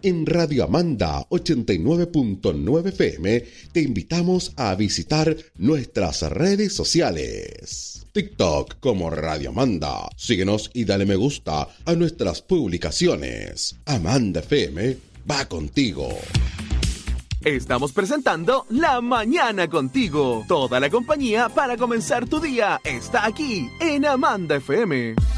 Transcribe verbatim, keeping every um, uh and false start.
En Radio Amanda ochenta y nueve punto nueve F M te invitamos a visitar nuestras redes sociales. TikTok como Radio Amanda. Síguenos y dale me gusta a nuestras publicaciones. Amanda F M va contigo. Estamos presentando La Mañana Contigo. Toda la compañía para comenzar tu día está aquí en Amanda F M.